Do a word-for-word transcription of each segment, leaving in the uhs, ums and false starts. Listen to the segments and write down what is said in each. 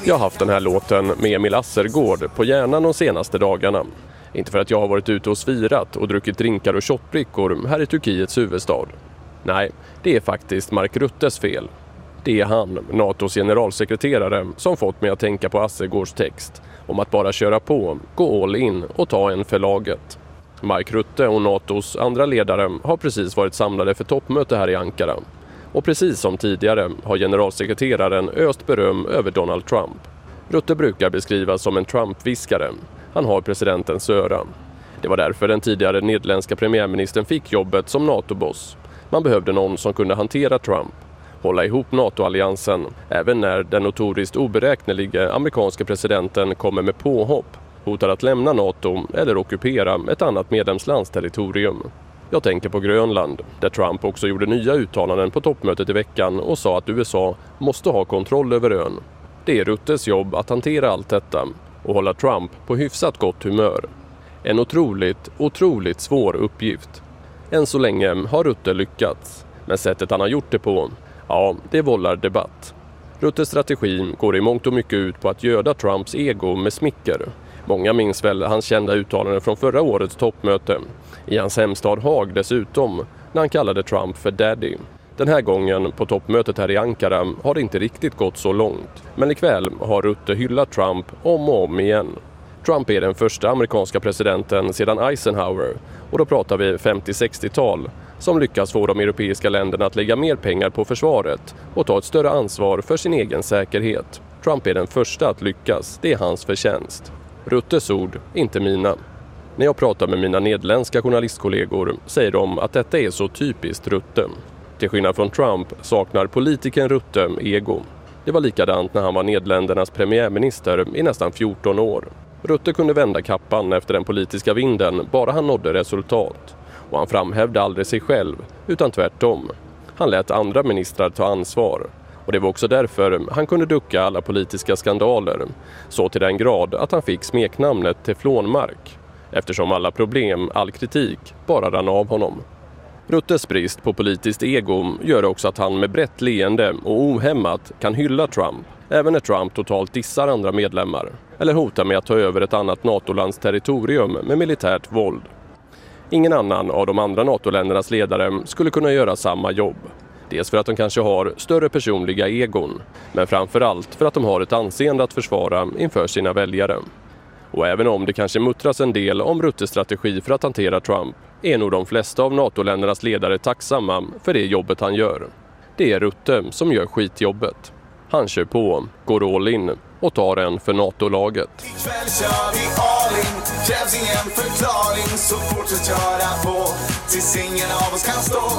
Jag har haft den här låten med Emil Assergård på hjärnan de senaste dagarna. Inte för att jag har varit ute och svirat och druckit drinkar och shotbrickor här i Turkiets huvudstad. Nej, det är faktiskt Mark Ruttes fel. Det är han, NATOs generalsekreterare, som fått mig att tänka på Assergårds text om att bara köra på, gå all in och ta en för laget. Mark Rutte och NATOs andra ledare har precis varit samlade för toppmöte här i Ankara. Och precis som tidigare har generalsekreteraren öst beröm över Donald Trump. Rutte brukar beskrivas som en Trump-viskare. Han har presidentens öra. Det var därför den tidigare nederländska premiärministern fick jobbet som NATO-boss. Man behövde någon som kunde hantera Trump, hålla ihop NATO-alliansen, även när den notoriskt oberäkneliga amerikanska presidenten kommer med påhopp, hotar att lämna NATO eller ockupera ett annat medlemslands territorium. Jag tänker på Grönland, där Trump också gjorde nya uttalanden på toppmötet i veckan och sa att U S A måste ha kontroll över ön. Det är Ruttes jobb att hantera allt detta och hålla Trump på hyfsat gott humör. En otroligt, otroligt svår uppgift. Än så länge har Rutte lyckats, men sättet han har gjort det på, ja, det vållar debatt. Ruttes strategi går i mångt och mycket ut på att göda Trumps ego med smicker. Många minns väl hans kända uttalanden från förra årets toppmöte. I hans hemstad Haag dessutom, när han kallade Trump för daddy. Den här gången på toppmötet här i Ankara har det inte riktigt gått så långt. Men ikväll har Rutte hyllat Trump om och om igen. Trump är den första amerikanska presidenten sedan Eisenhower, och då pratar vi femtio-sextiotal, som lyckas få de europeiska länderna att lägga mer pengar på försvaret och ta ett större ansvar för sin egen säkerhet. Trump är den första att lyckas, det är hans förtjänst. Ruttes ord, inte mina. När jag pratar med mina nederländska journalistkollegor säger de att detta är så typiskt Rutte. Till skillnad från Trump saknar politikern Rutte ego. Det var likadant när han var Nederländernas premiärminister i nästan fjorton år. Rutte kunde vända kappan efter den politiska vinden bara han nådde resultat. Och han framhävde aldrig sig själv, utan tvärtom. Han lät andra ministrar ta ansvar. Och det var också därför han kunde ducka alla politiska skandaler. Så till den grad att han fick smeknamnet Teflonmark. Eftersom alla problem, all kritik, bara rann av honom. Ruttes brist på politiskt ego gör också att han med brett leende och ohämmat kan hylla Trump. Även när Trump totalt dissar andra medlemmar. Eller hotar med att ta över ett annat NATO-lands territorium med militärt våld. Ingen annan av de andra NATO-ländernas ledare skulle kunna göra samma jobb. Dels för att de kanske har större personliga egon, men framförallt för att de har ett anseende att försvara inför sina väljare. Och även om det kanske muttras en del om Ruttes strategi för att hantera Trump, är nog de flesta av NATO-ländernas ledare tacksamma för det jobbet han gör. Det är Rutte som gör skitjobbet. Han kör på, går all in och tar en för NATO-laget. Ikväll kör vi all in, krävs ingen förklaring, så fortsätt köra på tills ingen av oss kan stå.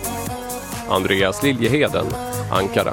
Andreas Liljeheden, Ankara.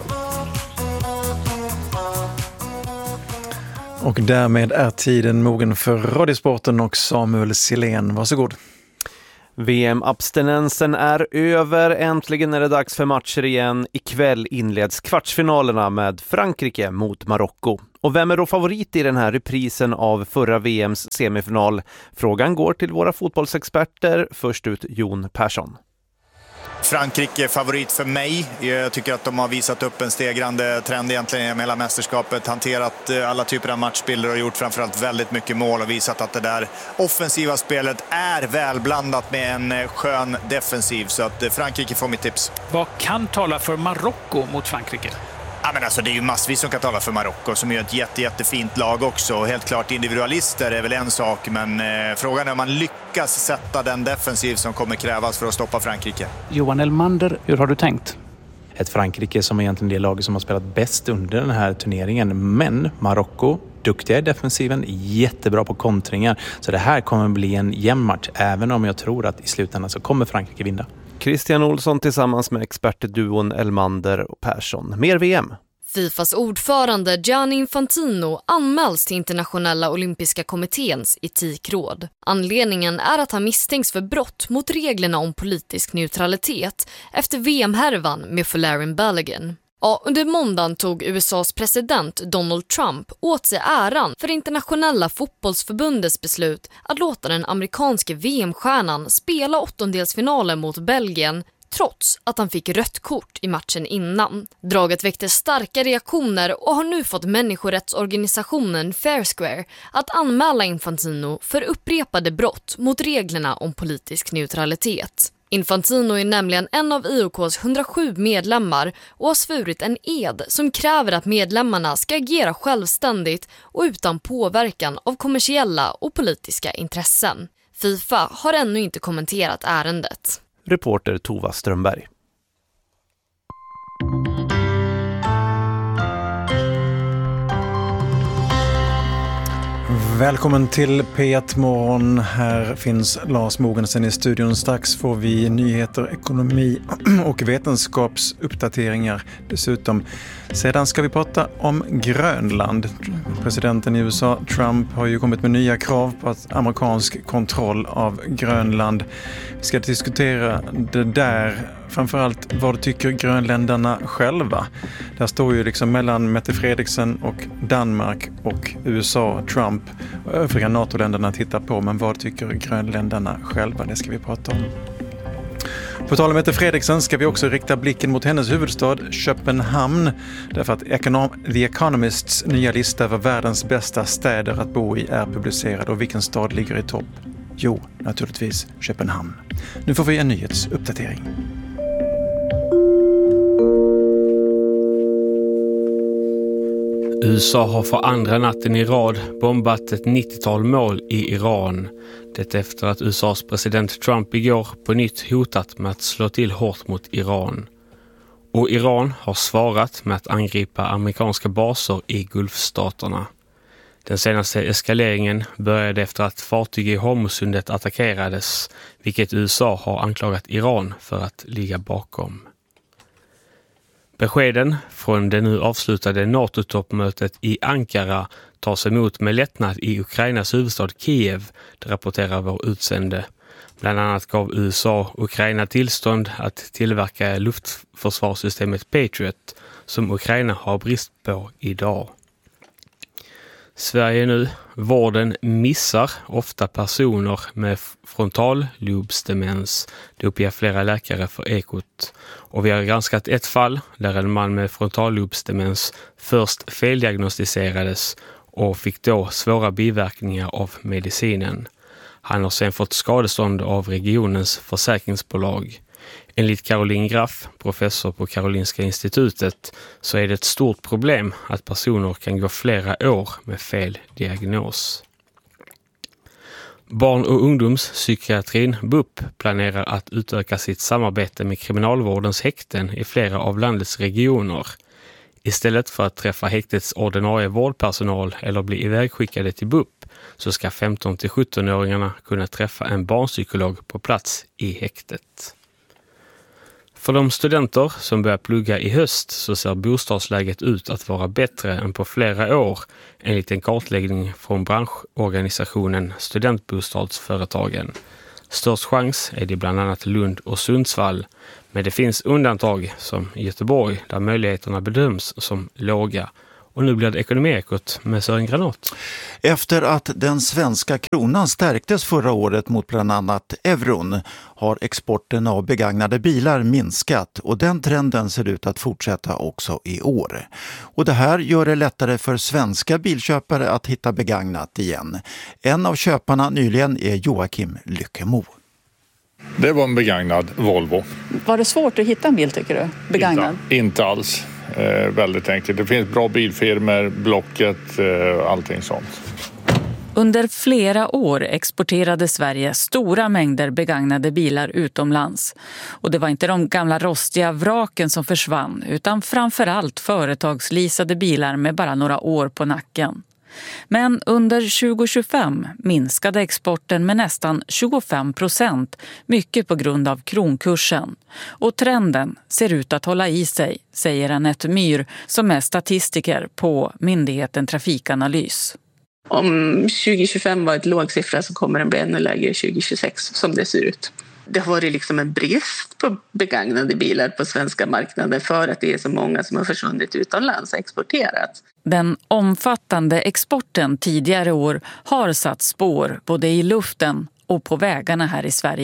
Och därmed är tiden mogen för Radiosporten och Samuel Silén. Varsågod. V M-abstinensen är över. Äntligen är det dags för matcher igen. Ikväll inleds kvartsfinalerna med Frankrike mot Marocko. Och vem är då favorit i den här reprisen av förra V M:s semifinal? Frågan går till våra fotbollsexperter. Först ut Jon Persson. Frankrike är favorit för mig. Jag tycker att de har visat upp en stegrande trend egentligen med hela mästerskapet. Hanterat alla typer av matchbilder och gjort framförallt väldigt mycket mål och visat att det där offensiva spelet är välblandat med en skön defensiv. Så att Frankrike får mitt tips. Vad kan tala för Marocko mot Frankrike? Ja, men alltså, det är ju massvis som kan tala för Marocko som är ett jätte, jättefint lag också. Och helt klart individualister är väl en sak, men eh, frågan är om man lyckas sätta den defensiv som kommer krävas för att stoppa Frankrike. Johan Elmander, hur har du tänkt? Ett Frankrike som är egentligen det laget som har spelat bäst under den här turneringen, men Marocko duktiga i defensiven, jättebra på kontringar. Så det här kommer bli en jämn match, även om jag tror att i slutändan så kommer Frankrike vinna. Christian Olsson tillsammans med expertduon Elmander och Persson. Mer V M. Fifas ordförande Gianni Infantino anmäls till internationella olympiska kommitténs etikråd. Anledningen är att han misstänks för brott mot reglerna om politisk neutralitet efter V M-härvan med Folarin Balogun. Ja, under måndagen tog U S A:s president Donald Trump åt sig äran för internationella fotbollsförbundets beslut att låta den amerikanske V M-stjärnan spela åttondelsfinalen mot Belgien trots att han fick rött kort i matchen innan. Draget väckte starka reaktioner och har nu fått människorättsorganisationen Fair Square att anmäla Infantino för upprepade brott mot reglerna om politisk neutralitet. Infantino är nämligen en av I O K:s hundrasju medlemmar och har svurit en ed som kräver att medlemmarna ska agera självständigt och utan påverkan av kommersiella och politiska intressen. FIFA har ännu inte kommenterat ärendet. Reporter Tova Strömberg. Välkommen till P ett Morgon. Här finns Lars Mogensen i studion. Strax får vi nyheter, ekonomi och vetenskapsuppdateringar. Dessutom sedan ska vi prata om Grönland. Presidenten i U S A, Trump, har ju kommit med nya krav på att amerikansk kontroll av Grönland. Vi ska diskutera det där. Framförallt vad tycker grönländarna själva? Där står ju liksom mellan Mette Frederiksen och Danmark och U S A, Trump och övriga NATO-länderna tittar på. Men vad tycker grönländarna själva? Det ska vi prata om. På tal om Mette Frederiksen ska vi också rikta blicken mot hennes huvudstad Köpenhamn. Därför att The Economists nya lista över världens bästa städer att bo i är publicerad. Och vilken stad ligger i topp? Jo, naturligtvis Köpenhamn. Nu får vi en nyhetsuppdatering. U S A har för andra natten i rad bombat ett nittiotal mål i Iran. Det efter att U S A:s president Trump igår på nytt hotat med att slå till hårt mot Iran. Och Iran har svarat med att angripa amerikanska baser i Gulfstaterna. Den senaste eskaleringen började efter att fartyg i Hormuzsundet attackerades, vilket U S A har anklagat Iran för att ligga bakom. Beskeden från det nu avslutade NATO-toppmötet i Ankara tas emot med lättnad i Ukrainas huvudstad Kiev, det rapporterar vår utsände. Bland annat gav U S A Ukraina tillstånd att tillverka luftförsvarssystemet Patriot, som Ukraina har brist på idag. Sverige nu. Vården missar ofta personer med frontallobsdemens. Det uppger flera läkare för Ekot. Och vi har granskat ett fall där en man med frontallobsdemens först feldiagnostiserades och fick då svåra biverkningar av medicinen. Han har sedan fått skadestånd av regionens försäkringsbolag. Enligt Caroline Graff, professor på Karolinska institutet, så är det ett stort problem att personer kan gå flera år med fel diagnos. Barn- och ungdomspsykiatrin B U P planerar att utöka sitt samarbete med kriminalvårdens häkten i flera av landets regioner. Istället för att träffa häktets ordinarie vårdpersonal eller bli ivägskickade till B U P så ska femton till sjutton-åringarna kunna träffa en barnpsykolog på plats i häktet. För de studenter som börjar plugga i höst så ser bostadsläget ut att vara bättre än på flera år enligt en kartläggning från branschorganisationen Studentbostadsföretagen. Störst chans är det bland annat Lund och Sundsvall, men det finns undantag som i Göteborg där möjligheterna bedöms som låga. Och nu blir det Ekonomiekot med Sören Granat. Efter att den svenska kronan stärktes förra året mot bland annat euron har exporten av begagnade bilar minskat och den trenden ser ut att fortsätta också i år. Och det här gör det lättare för svenska bilköpare att hitta begagnat igen. En av köparna nyligen är Joakim Lyckemo. Det var en begagnad Volvo. Var det svårt att hitta en bil tycker du? Begagnad? Inte, inte alls. Eh, väldigt enkelt. Det finns bra bilfirmor, Blocket, eh, allting sånt. Under flera år exporterade Sverige stora mängder begagnade bilar utomlands. Och det var inte de gamla rostiga vraken som försvann utan framförallt företagsleasade bilar med bara några år på nacken. Men under tjugo tjugofem minskade exporten med nästan tjugofem procent, mycket på grund av kronkursen. Och trenden ser ut att hålla i sig, säger Anette Myhr som är statistiker på myndigheten Trafikanalys. Om tjugo tjugofem var ett låg siffra så kommer den bli ännu lägre tjugo tjugosex som det ser ut. Det har varit liksom en brist på begagnade bilar på svenska marknaden för att det är så många som har försvunnit utomlands och exporterat. Den omfattande exporten tidigare år har satt spår både i luften och på vägarna här i Sverige.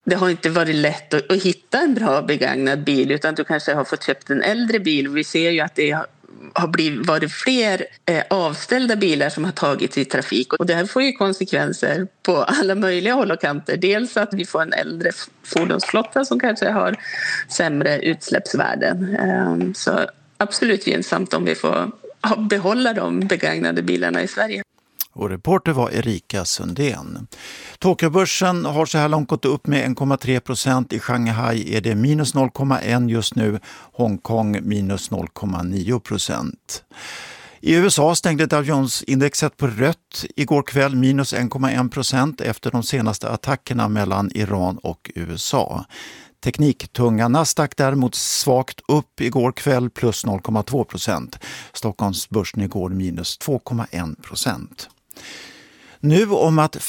Det har inte varit lätt att, att hitta en bra begagnad bil, utan du kanske har fått köpt en äldre bil. Vi ser ju att det har, har blivit, varit fler eh, avställda bilar som har tagits i trafik. Och det här får ju konsekvenser på alla möjliga håll och kanter. Dels att vi får en äldre fordonsflotta som kanske har sämre utsläppsvärden. Eh, så absolut gynnsamt om vi får behålla de begagnade bilarna i Sverige. Och reporter var Erika Sundén. Tokyobörsen har så här långt gått upp med en komma tre procent. I Shanghai är det minus noll komma ett just nu. Hongkong minus noll komma nio procent. I U S A stängde Dow Jones-indexet på rött igår kväll, minus en komma en procent efter de senaste attackerna mellan Iran och U S A. Tekniktunga Nasdaq däremot svagt upp igår kväll, plus noll komma två procent. Stockholmsbörsen igår minus två komma en procent. Nu om att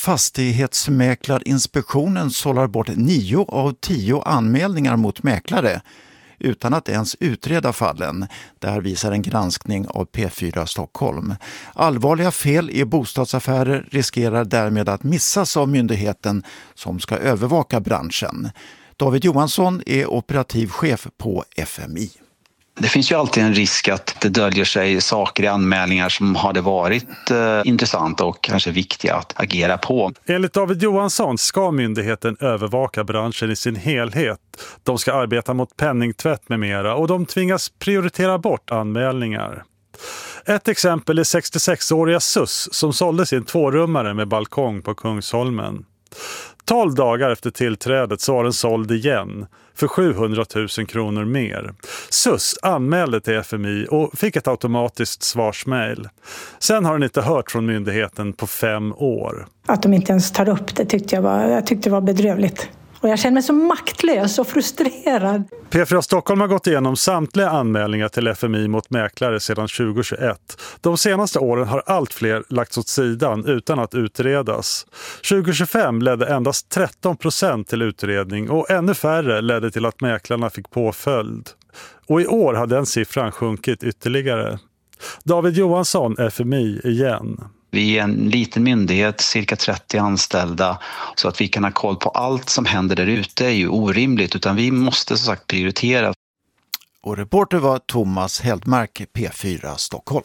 Fastighetsmäklarinspektionen sållar bort nio av tio anmälningar mot mäklare utan att ens utreda fallen. Det här visar en granskning av P fyra Stockholm. Allvarliga fel i bostadsaffärer riskerar därmed att missas av myndigheten som ska övervaka branschen. David Johansson är operativ chef på F M I. Det finns ju alltid en risk att det döljer sig saker i anmälningar som hade varit eh, intressanta och kanske viktiga att agera på. Enligt David Johansson ska myndigheten övervaka branschen i sin helhet. De ska arbeta mot penningtvätt med mera och de tvingas prioritera bort anmälningar. Ett exempel är sextiosex-åriga S U S som sålde sin tvårummare med balkong på Kungsholmen. tolv dagar efter tillträdet så var den såld igen för sjuhundratusen kronor mer. S U S anmälde till F M I och fick ett automatiskt svarsmail. Sen har den inte hört från myndigheten på fem år. Att de inte ens tar upp det tyckte jag var, jag tyckte det var bedrövligt. Och jag känner mig så maktlös och frustrerad. P fyra Stockholm har gått igenom samtliga anmälningar till F M I mot mäklare sedan tjugohundratjugoett. De senaste åren har allt fler lagts åt sidan utan att utredas. tjugohundratjugofem ledde endast tretton procent till utredning och ännu färre ledde till att mäklarna fick påföljd. Och i år har den siffran sjunkit ytterligare. David Johansson, F M I igen. Vi är en liten myndighet, cirka trettio anställda, så att vi kan ha koll på allt som händer där ute är ju orimligt, utan vi måste som sagt prioritera. Och reporter var Thomas Heldmark, P fyra Stockholm.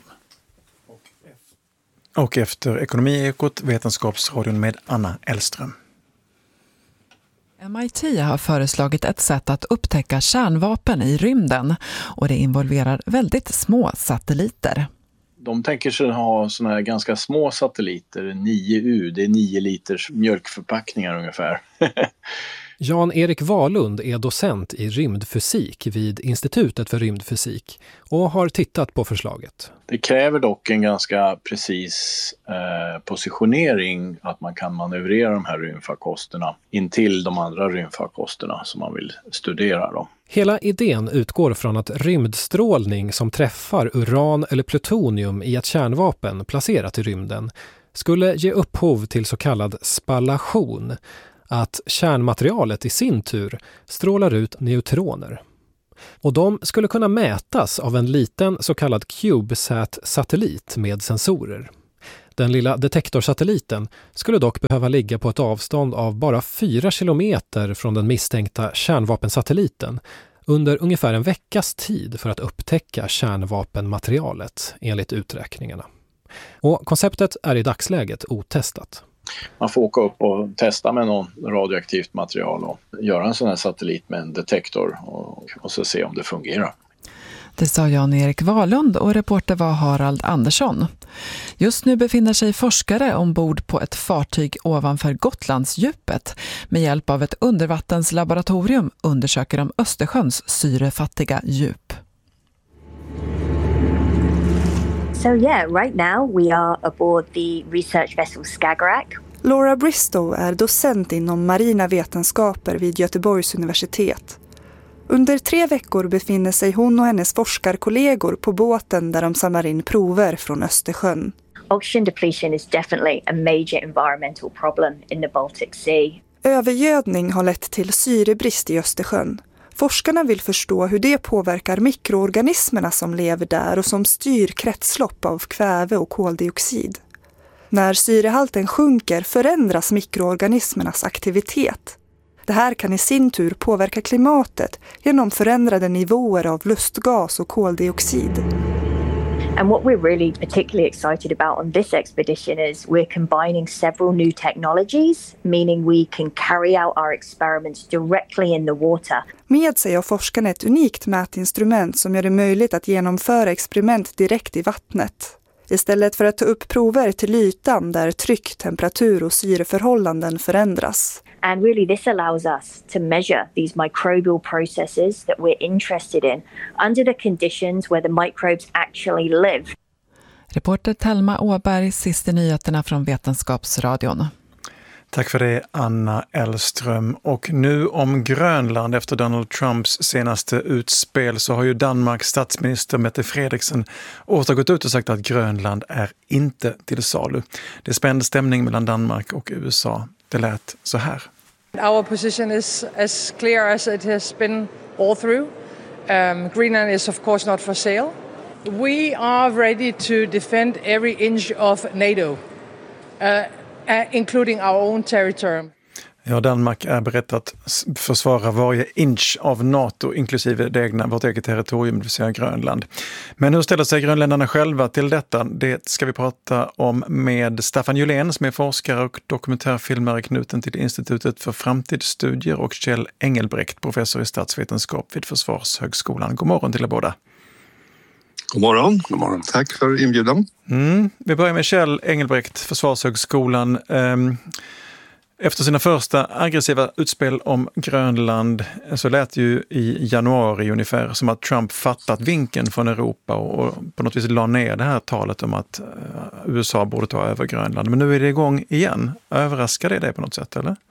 Och efter Ekonomiekot, Vetenskapsradion med Anna Elström. M I T har föreslagit ett sätt att upptäcka kärnvapen i rymden och det involverar väldigt små satelliter. De tänker sig ha såna här ganska små satelliter, nio U, det är nio liters mjölkförpackningar ungefär. Jan-Erik Wahlund är docent i rymdfysik vid Institutet för rymdfysik och har tittat på förslaget. Det kräver dock en ganska precis eh, positionering, att man kan manövrera de här rymdfarkosterna in till de andra rymdfarkosterna som man vill studera då. Hela idén utgår från att rymdstrålning som träffar uran eller plutonium i ett kärnvapen placerat i rymden skulle ge upphov till så kallad spallation, att kärnmaterialet i sin tur strålar ut neutroner. Och de skulle kunna mätas av en liten så kallad CubeSat-satellit med sensorer. Den lilla detektorsatelliten skulle dock behöva ligga på ett avstånd av bara fyra kilometer från den misstänkta kärnvapensatelliten under ungefär en veckas tid för att upptäcka kärnvapenmaterialet enligt uträkningarna. Och konceptet är i dagsläget otestat. Man får åka upp och testa med någon radioaktivt material och göra en sån här satellit med en detektor och, och så se om det fungerar. Det sa Jan-Erik Wahlund och reporter var Harald Andersson. Just nu befinner sig forskare ombord på ett fartyg ovanför Gotlandsdjupet. Med hjälp av ett undervattenslaboratorium undersöker de Östersjöns syrefattiga djup. So yeah, right now we are aboard the research vessel Skagerrak. Laura Bristow är docent inom marina vetenskaper vid Göteborgs universitet. Under tre veckor befinner sig hon och hennes forskarkollegor på båten där de samlar in prover från Östersjön. Oxygen depletion is definitely a major environmental problem in the Baltic Sea. Övergödning har lett till syrebrist i Östersjön. Forskarna vill förstå hur det påverkar mikroorganismerna som lever där och som styr kretslopp av kväve och koldioxid. När syrehalten sjunker förändras mikroorganismernas aktivitet. Det här kan i sin tur påverka klimatet genom förändrade nivåer av lustgas och koldioxid. And what we're really particularly excited about on this expedition is we're combining several new technologies, meaning we can carry out our experiments directly in the water. Med sig har forskarna ett unikt mätinstrument som gör det möjligt att genomföra experiment direkt i vattnet. Istället för att ta upp prover till ytan där tryck, temperatur och syreförhållanden förändras. And really this allows us to measure these microbial processes that we're interested in under the conditions where the microbes actually live. Reporter Telma Åberg, sist i nyheterna från Vetenskapsradion. Tack för det, Anna Elström. Och nu om Grönland. Efter Donald Trumps senaste utspel så har ju Danmarks statsminister Mette Frederiksen åter gått ut och sagt att Grönland är inte till salu. Det är spänd stämning mellan Danmark och U S A. Det lät så här. Our position is as clear as it has been all through. Um, Greenland is of course not for sale. We are ready to defend every inch of NATO. Uh, Uh, including our own territory. Ja, Danmark är berett att försvara varje inch av NATO, inklusive det egna, vårt eget territorium, det vill säga Grönland. Men hur ställer sig grönländarna själva till detta? Det ska vi prata om med Staffan Julén som är forskare och dokumentärfilmare knuten till Institutet för framtidsstudier och Kjell Engelbrekt, professor i statsvetenskap vid Försvarshögskolan. God morgon till er båda. God morgon. God morgon. Tack för inbjudan. Mm. Vi börjar med Kjell Engelbrekt, Försvarshögskolan. Efter sina första aggressiva utspel om Grönland så lät ju i januari ungefär som att Trump fattat vinkeln från Europa och på något vis la ner det här talet om att U S A borde ta över Grönland. Men nu är det igång igen. Överraskar det dig på något sätt, eller?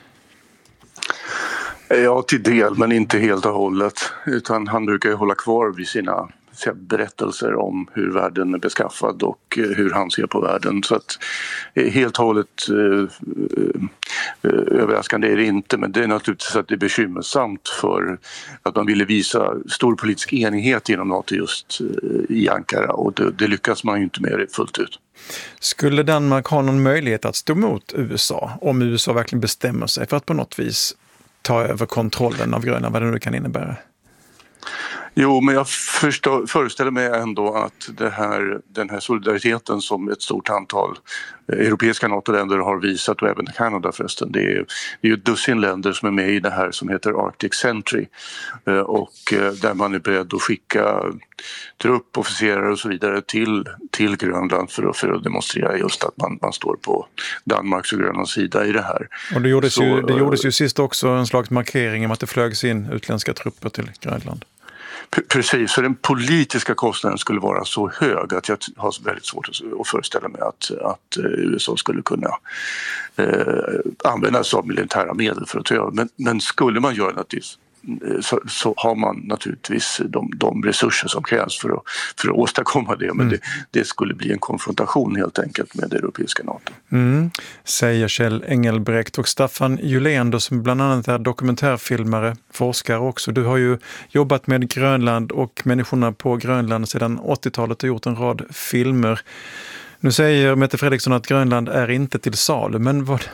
Ja, till del, men inte helt och hållet. Utan han brukar ju hålla kvar vid sina berättelser om hur världen är beskaffad och hur han ser på världen. Så att helt och hållet eh, överraskande är det inte, men det är naturligtvis att det är bekymmersamt för att man ville visa stor politisk enighet inom NATO just eh, i Ankara, och det, det lyckas man ju inte med det fullt ut. Skulle Danmark ha någon möjlighet att stå mot U S A om U S A verkligen bestämmer sig för att på något vis ta över kontrollen av Grönland, vad det nu kan innebära? Jo, men jag förstår, föreställer mig ändå att det här, den här solidariteten som ett stort antal europeiska NATO-länder har visat, och även Kanada förresten, det är, det är ju ett dussin länder som är med i det här som heter Arctic Sentry, och där man är beredd att skicka trupp, officerare och så vidare till, till Grönland för att, för att demonstrera just att man, man står på Danmarks och Grönlands sida i det här. Och det gjordes, så, ju, det gjordes ju sist också en slags markering om att det flögs in utländska trupper till Grönland. Precis, så den politiska kostnaden skulle vara så hög att jag har väldigt svårt att föreställa mig att, att U S A skulle kunna eh, använda sig av militära medel för att ta över. Men, men skulle man göra det så, så har man naturligtvis de, de resurser som krävs för att, för att åstadkomma det. Men mm. det, det skulle bli en konfrontation helt enkelt med det europeiska NATO. Mm, säger Kjell Engelbrekt. Och Staffan Julén då, som bland annat är dokumentärfilmare, forskare också. Du har ju jobbat med Grönland och människorna på Grönland sedan åttiotalet och gjort en rad filmer. Nu säger Mette Frederiksen att Grönland är inte till salu, men vad,